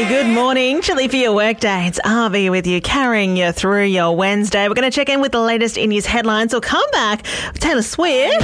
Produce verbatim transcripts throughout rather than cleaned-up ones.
Hey, good morning. Chilly for your workday. It's Harvey with you, carrying you through your Wednesday. We're going to check in with the latest in news headlines. We'll come back with Taylor Swift.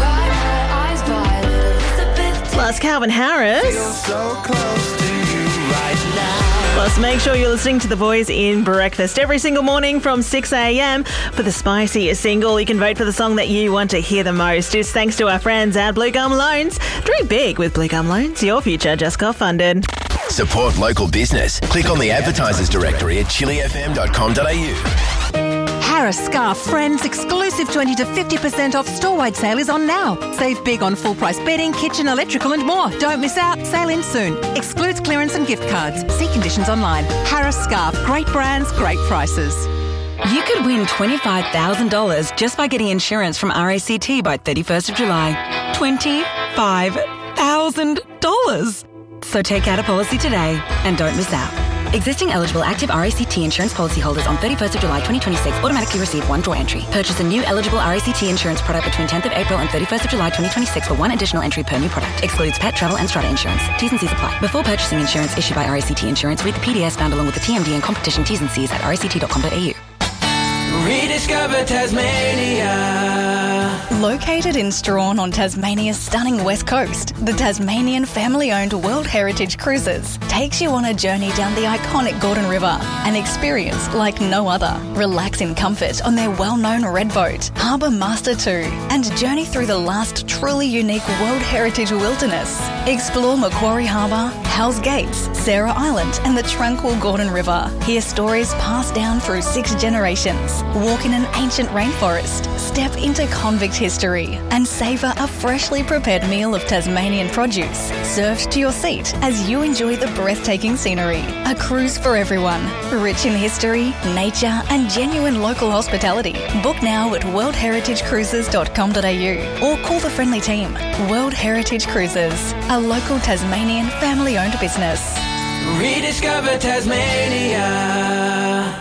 Plus Calvin Harris. So close to you right now. Plus, make sure you're listening to The Boys in Breakfast every single morning from six a.m. for the spiciest single. You can vote for the song that you want to hear the most. It's thanks to our friends at Blue Gum Loans. Dream big with Blue Gum Loans. Your future just got funded. Support local business. Click on the advertisers directory at chili f m dot com dot a u. Harris Scarf Friends exclusive twenty to fifty percent off store-wide sale is on now. Save big on full-price bedding, kitchen, electrical and more. Don't miss out. Sale ends soon. Excludes clearance and gift cards. See conditions online. Harris Scarf. Great brands, great prices. You could win twenty-five thousand dollars just by getting insurance from R A C T by thirty-first of July. twenty-five thousand dollars. So take out a policy today and don't miss out. Existing eligible active R A C T insurance policyholders on thirty-first of July twenty twenty-six automatically receive one draw entry. Purchase a new eligible R A C T insurance product between tenth of April and thirty-first of July twenty twenty-six for one additional entry per new product. Excludes pet, travel and strata insurance. T's and C's apply. Before purchasing insurance issued by R A C T Insurance, read the P D S found along with the T M D and competition T's and C's at r a c t dot com dot a u. Rediscover Tasmania. Located in Strahan on Tasmania's stunning west coast, the Tasmanian family-owned World Heritage Cruises takes you on a journey down the iconic Gordon River, an experience like no other. Relax in comfort on their well-known red boat, Harbour Master two, and journey through the last truly unique World Heritage wilderness. Explore Macquarie Harbour, Hells Gates, Sarah Island and the tranquil Gordon River. Hear stories passed down through six generations. Walk in an ancient rainforest, step into convict history and savour a freshly prepared meal of Tasmanian produce served to your seat as you enjoy the breathtaking scenery. A cruise for everyone, rich in history, nature and genuine local hospitality. Book now at world heritage cruises dot com dot a u or call the friendly team. World Heritage Cruises, a local Tasmanian family-owned business. Rediscover Tasmania.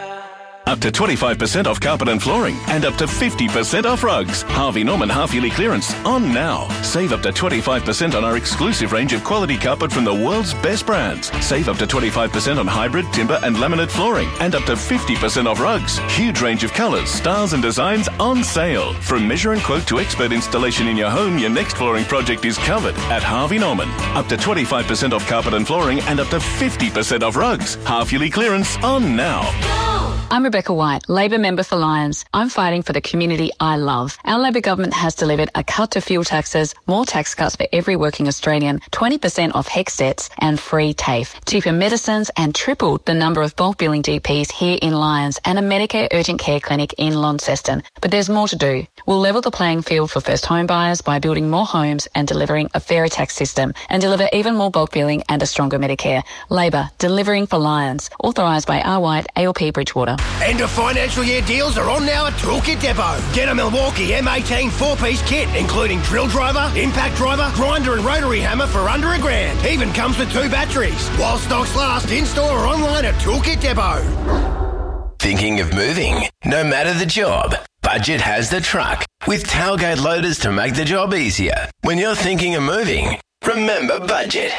Up to twenty-five percent off carpet and flooring and up to fifty percent off rugs. Harvey Norman half-yearly clearance on now. Save up to twenty-five percent on our exclusive range of quality carpet from the world's best brands. Save up to twenty-five percent on hybrid, timber and laminate flooring and up to fifty percent off rugs. Huge range of colours, styles and designs on sale. From measure and quote to expert installation in your home, your next flooring project is covered at Harvey Norman. Up to twenty-five percent off carpet and flooring and up to fifty percent off rugs. Half-yearly clearance on now. I'm Rebecca White, Labor member for Lyons. I'm fighting for the community I love. Our Labor government has delivered a cut to fuel taxes, more tax cuts for every working Australian, twenty percent off HECS debts and free TAFE, cheaper medicines and tripled the number of bulk billing G Ps here in Lyons and a Medicare urgent care clinic in Launceston. But there's more to do. We'll level the playing field for first home buyers by building more homes and delivering a fairer tax system and deliver even more bulk billing and a stronger Medicare. Labor, delivering for Lyons. Authorised by R. White, A L P Bridgewater. End of financial year deals are on now at Toolkit Depot. Get a Milwaukee M eighteen four-piece kit, including drill driver, impact driver, grinder and rotary hammer for under a grand. Even comes with two batteries. While stocks last, in-store or online at Toolkit Depot. Thinking of moving? No matter the job, Budget has the truck with tailgate loaders to make the job easier. When you're thinking of moving, remember Budget.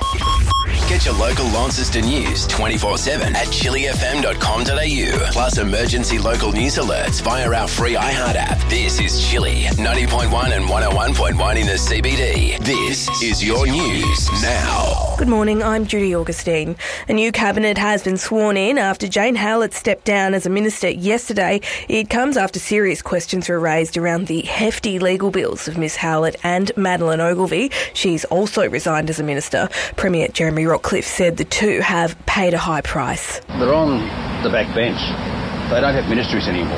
Get your local Launceston news twenty-four seven at chili f m dot com dot a u. Plus emergency local news alerts via our free iHeart app. This is Chili, ninety point one and one oh one point one in the C B D. This is your news now. Good morning, I'm Judy Augustine. A new cabinet has been sworn in after Jane Howlett stepped down as a minister yesterday. It comes after serious questions were raised around the hefty legal bills of Miss Howlett and Madeleine Ogilvie. She's also resigned as a minister. Premier Jeremy Rockcliffe said the two have paid a high price. They're on the back bench. They don't have ministries anymore.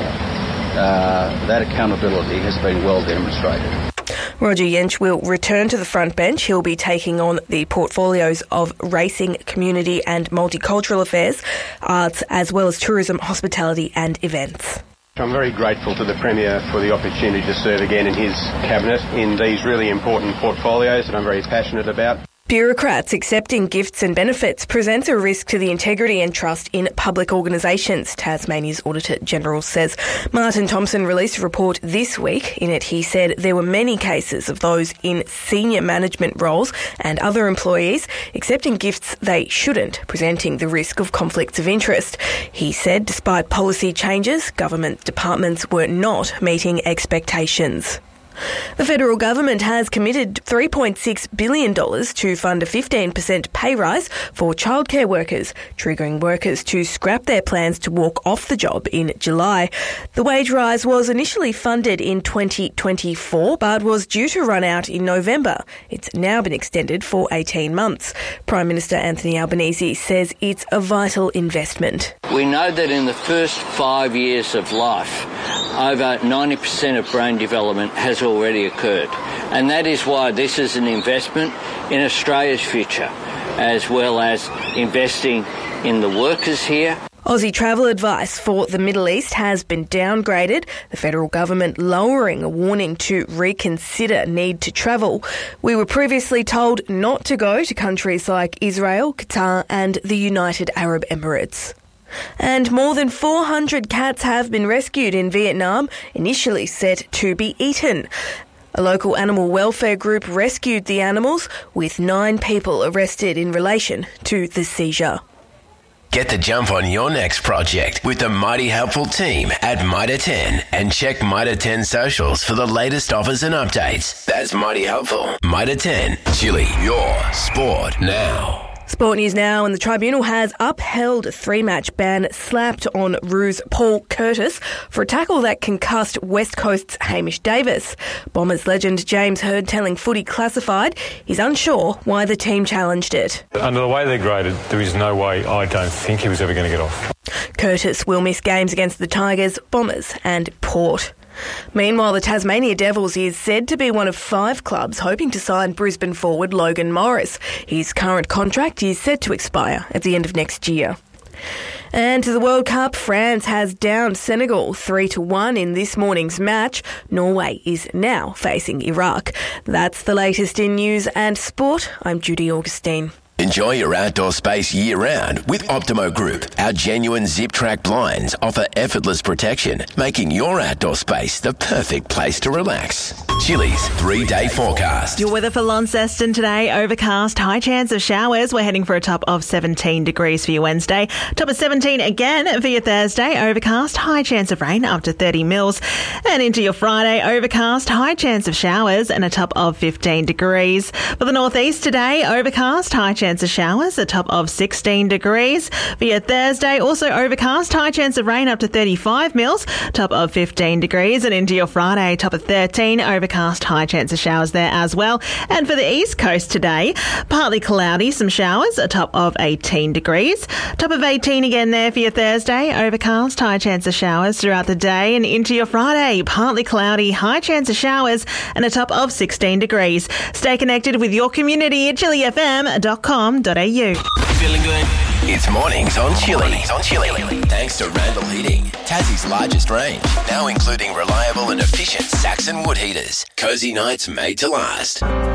Uh, that accountability has been well demonstrated. Roger Yench will return to the front bench. He'll be taking on the portfolios of racing, community and multicultural affairs, arts, as well as tourism, hospitality and events. I'm very grateful to the Premier for the opportunity to serve again in his cabinet in these really important portfolios that I'm very passionate about. Bureaucrats accepting gifts and benefits presents a risk to the integrity and trust in public organisations, Tasmania's Auditor General says. Martin Thompson released a report this week. In it, he said there were many cases of those in senior management roles and other employees accepting gifts they shouldn't, presenting the risk of conflicts of interest. He said despite policy changes, government departments were not meeting expectations. The federal government has committed three point six billion dollars to fund a fifteen percent pay rise for childcare workers, triggering workers to scrap their plans to walk off the job in July. The wage rise was initially funded in twenty twenty-four but was due to run out in November. It's now been extended for eighteen months. Prime Minister Anthony Albanese says it's a vital investment. We know that in the first five years of life, over ninety percent of brain development has already occurred. And that is why this is an investment in Australia's future, as well as investing in the workers here. Aussie travel advice for the Middle East has been downgraded, the federal government lowering a warning to reconsider need to travel. We were previously told not to go to countries like Israel, Qatar and the United Arab Emirates. And more than four hundred cats have been rescued in Vietnam, initially set to be eaten. A local animal welfare group rescued the animals, with nine people arrested in relation to the seizure. Get the jump on your next project with the Mighty Helpful team at Mitre ten and check Mitre ten socials for the latest offers and updates. That's Mighty Helpful. Mitre ten, Chili, your sport now. Sport news now, and the tribunal has upheld a three-match ban slapped on Roos Paul Curtis for a tackle that concussed West Coast's Hamish Davis. Bombers legend James Hird telling Footy Classified he's unsure why the team challenged it. Under the way they're graded, there is no way I don't think he was ever going to get off. Curtis will miss games against the Tigers, Bombers and Port. Meanwhile, the Tasmania Devils is said to be one of five clubs hoping to sign Brisbane forward Logan Morris. His current contract is set to expire at the end of next year. And to the World Cup, France has downed Senegal three to one in this morning's match. Norway is now facing Iraq. That's the latest in news and sport. I'm Judy Augustine. Enjoy your outdoor space year-round with Optimo Group. Our genuine zip-track blinds offer effortless protection, making your outdoor space the perfect place to relax. Chili's three-day forecast. Your weather for Launceston today, overcast, high chance of showers. We're heading for a top of seventeen degrees for your Wednesday. Top of seventeen again for your Thursday, overcast, high chance of rain up to thirty mils. And into your Friday, overcast, high chance of showers and a top of fifteen degrees. For the northeast today, overcast, high chance of showers, a top of sixteen degrees. For your Thursday, also overcast, high chance of rain up to thirty-five mils, top of fifteen degrees. And into your Friday, top of thirteen, overcast, high chance of showers there as well. And for the east coast today, partly cloudy, some showers, a top of eighteen degrees. Top of eighteen again there for your Thursday, overcast, high chance of showers throughout the day. And into your Friday, partly cloudy, high chance of showers and a top of sixteen degrees. Stay connected with your community at chili f m dot com dot a u. Feeling good? It's mornings on Chili. on Chili. Thanks to Randall Heating, Tassie's largest range, now including reliable and efficient Saxon wood heaters. Cozy nights made to last.